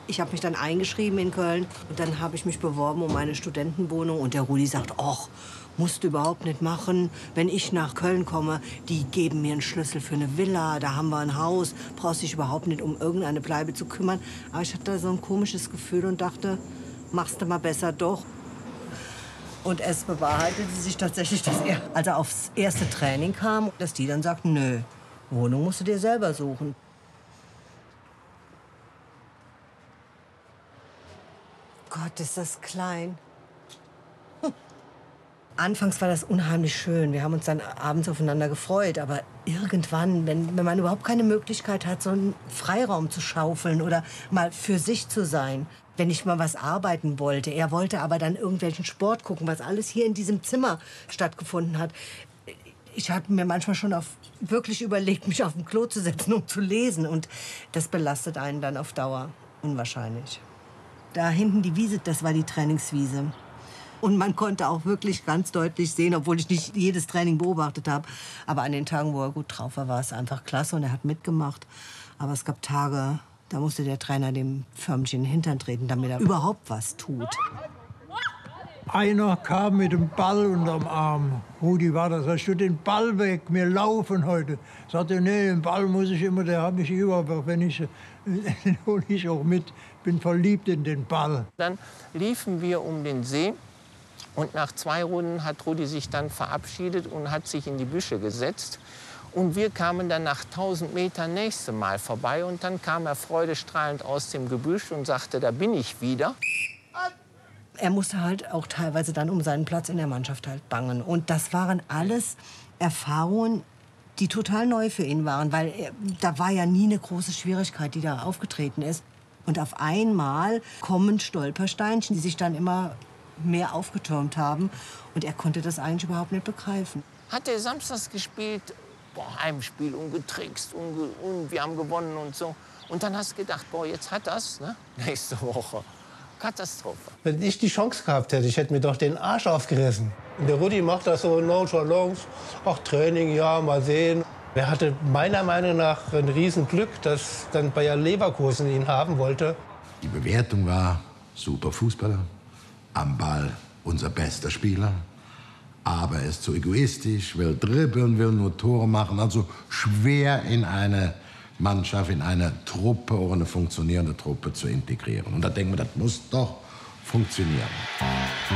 Ich habe mich dann eingeschrieben in Köln und dann habe ich mich beworben um eine Studentenwohnung. Und der Rudi sagt, ach, musst du überhaupt nicht machen. Wenn ich nach Köln komme, die geben mir einen Schlüssel für eine Villa, da haben wir ein Haus, brauchst dich überhaupt nicht um irgendeine Bleibe zu kümmern. Aber ich hatte da so ein komisches Gefühl und dachte, machst du mal besser doch. Und es bewahrheitete sich tatsächlich, dass er, als er aufs erste Training kam, dass die dann sagten, nö, Wohnung musst du dir selber suchen. Gott, ist das klein. Anfangs war das unheimlich schön. Wir haben uns dann abends aufeinander gefreut. Aber irgendwann, wenn man überhaupt keine Möglichkeit hat, so einen Freiraum zu schaufeln oder mal für sich zu sein. Wenn ich mal was arbeiten wollte. Er wollte aber dann irgendwelchen Sport gucken, was alles hier in diesem Zimmer stattgefunden hat. Ich habe mir manchmal schon wirklich überlegt, mich auf dem Klo zu setzen, um zu lesen. Und das belastet einen dann auf Dauer. Unwahrscheinlich. Da hinten die Wiese, das war die Trainingswiese. Und man konnte auch wirklich ganz deutlich sehen, obwohl ich nicht jedes Training beobachtet habe. Aber an den Tagen, wo er gut drauf war, war es einfach klasse und er hat mitgemacht. Aber es gab Tage, da musste der Trainer dem förmlich in den Hintern treten, damit er überhaupt was tut. Einer kam mit dem Ball unterm Arm. Rudi war das. Hast du den Ball weg? Wir laufen heute. Sagte, nee, den Ball muss ich immer, der habe ich über. Wenn ich, den hole ich auch mit. Bin verliebt in den Ball. Dann liefen wir um den See. Und nach 2 Runden hat Rudi sich dann verabschiedet und hat sich in die Büsche gesetzt. Und wir kamen dann nach 1000 Metern nächste Mal vorbei. Und dann kam er freudestrahlend aus dem Gebüsch und sagte, da bin ich wieder. Er musste halt auch teilweise dann um seinen Platz in der Mannschaft halt bangen. Und das waren alles Erfahrungen, die total neu für ihn waren. Weil da war ja nie eine große Schwierigkeit, die da aufgetreten ist. Und auf einmal kommen Stolpersteinchen, die sich dann immer mehr aufgetürmt haben. Und er konnte das eigentlich überhaupt nicht begreifen. Hat er samstags gespielt, Heimspiel und getrickst und wir haben gewonnen und so. Und dann hast du gedacht, boah, jetzt hat das, ne? Nächste Woche. Katastrophe. Wenn ich die Chance gehabt hätte, ich hätte mir doch den Arsch aufgerissen. Und der Rudi macht das so nonchalance. Ach, Training, ja, mal sehen. Er hatte meiner Meinung nach ein Riesenglück, dass dann Bayer Leverkusen ihn haben wollte. Die Bewertung war, super Fußballer, am Ball unser bester Spieler. Aber er ist zu egoistisch, will dribbeln, will nur Tore machen. Also schwer in eine Mannschaft, in eine Truppe oder eine funktionierende Truppe zu integrieren. Und da denken wir, das muss doch funktionieren.